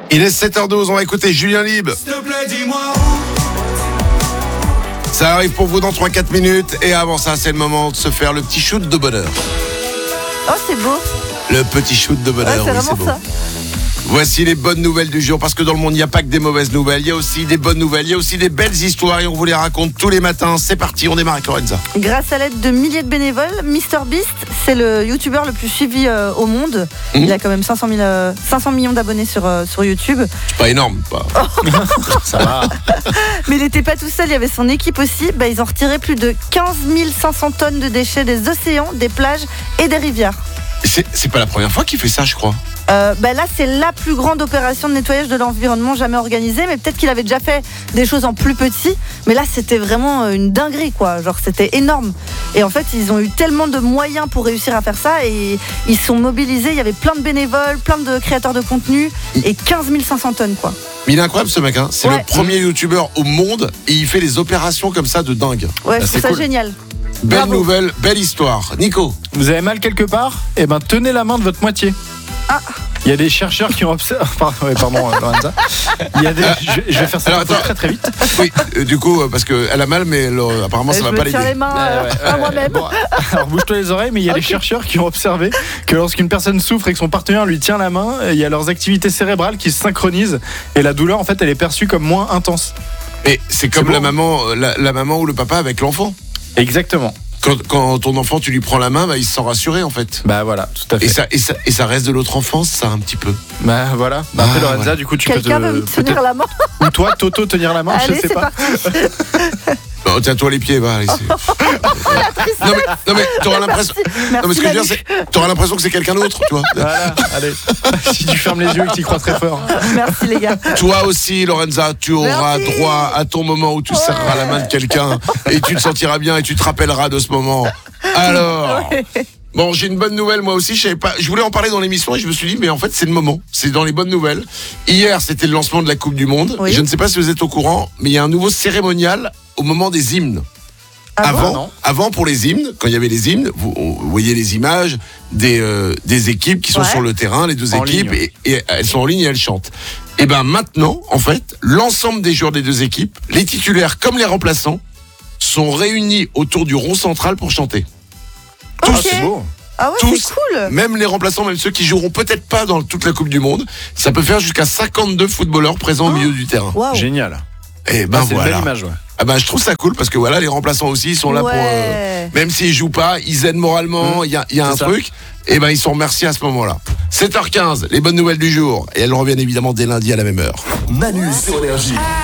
Il est 7h12, on va écouter Julien Libre. S'il te plaît, dis-moi Ça arrive pour vous dans 3-4 minutes. Et avant ça, c'est le moment de se faire le petit shoot de bonheur. Oh, c'est beau. Le petit shoot de bonheur, Ouais, c'est oui, vraiment beau. ça. Voici les bonnes nouvelles du jour, parce que dans le monde, il n'y a pas que des mauvaises nouvelles. Il y a aussi des bonnes nouvelles, il y a aussi des belles histoires et on vous les raconte tous les matins. C'est parti, on démarre avec Lorenza. Grâce à l'aide de milliers de bénévoles, MrBeast, c'est le youtubeur le plus suivi au monde. Il a quand même 500 millions d'abonnés sur YouTube. C'est pas énorme, pas. Ça va. Mais il n'était pas tout seul, il y avait son équipe aussi. Ils ont retiré plus de 15 500 tonnes de déchets des océans, des plages et des rivières. C'est pas la première fois qu'il fait ça, je crois. Là, c'est la plus grande opération de nettoyage de l'environnement jamais organisée. Mais peut-être qu'il avait déjà fait des choses en plus petit. Mais là, c'était vraiment une dinguerie, quoi. Genre, c'était énorme. Et en fait, ils ont eu tellement de moyens pour réussir à faire ça. Et ils se sont mobilisés. Il y avait plein de bénévoles, plein de créateurs de contenu. Et 15 500 tonnes, quoi. Mais il est incroyable ce mec, hein. C'est Ouais. le premier youtubeur au monde et il fait des opérations comme ça de dingue. Ouais, je c'est trouve ça cool. génial. Belle Bravo. nouvelle, belle histoire. Nico. Vous avez mal quelque part ? Eh ben, tenez la main de votre moitié. Ah. Il y a des chercheurs qui ont observé. Pardon, Lorenza. Il y a des. Je vais faire ça Alors, attends. très très vite. Oui, du coup, parce qu'elle a mal, mais apparemment ça Je va me pas tiens l'aider. les mains à moi-même. Bon, alors bouge-toi les oreilles, mais il y a des chercheurs qui ont observé que lorsqu'une personne souffre et que son partenaire lui tient la main, il y a leurs activités cérébrales qui se synchronisent et la douleur en fait elle est perçue comme moins intense. Mais c'est comme C'est la bon. maman, la maman ou le papa avec l'enfant. Exactement. Quand ton enfant, tu lui prends la main, il se sent rassuré en fait. Bah voilà, tout à fait. Et ça reste de l'autre enfance, ça un petit peu. Bah voilà. Bah, après Ah, Lorenza, ouais. du coup tu Quelqu'un peux veut me tenir peut-être la main. ou toi Toto tenir la main, Allez, je sais c'est pas. parti. Bon, tiens-toi les pieds, va. Allez, non mais t'auras l'impression. Non mais ce que je veux dire, c'est t'auras l'impression que c'est quelqu'un d'autre, tu vois. Voilà, allez. Si tu fermes les yeux et que tu y crois très fort. Merci les gars. Toi aussi, Lorenza, tu auras Merci. droit à ton moment où tu serreras la main de quelqu'un et tu te sentiras bien et tu te rappelleras de ce moment. Alors. Bon, j'ai une bonne nouvelle moi aussi, je savais pas, je voulais en parler dans l'émission et je me suis dit mais en fait c'est le moment, c'est dans les bonnes nouvelles. Hier, c'était le lancement de la Coupe du monde. Oui. Je ne sais pas si vous êtes au courant, mais il y a un nouveau cérémonial au moment des hymnes. Ah bon non. Avant pour les hymnes, quand il y avait les hymnes, vous voyez les images des équipes qui sont Ouais. sur le terrain, les deux En équipes, ligne. et elles sont en ligne et elles chantent. Et ben maintenant, en fait, l'ensemble des joueurs des deux équipes, les titulaires comme les remplaçants, sont réunis autour du rond central pour chanter. Ah, Ok. c'est beau. Ah ouais, Tous. c'est cool. Même les remplaçants, même ceux qui joueront peut-être pas dans toute la Coupe du Monde, ça peut faire jusqu'à 52 footballeurs présents au milieu du terrain. Waouh. Génial. Et ben Ah, c'est une voilà. belle image, ouais. Ah ben je trouve ça cool parce que voilà, les remplaçants aussi, ils sont là pour Ouais. même s'ils jouent pas, ils aident moralement, il y a un c'est ça. truc, et ben ils sont remerciés à ce moment-là. 7h15, les bonnes nouvelles du jour, et elles reviennent évidemment dès lundi à la même heure. Manu sur Énergie.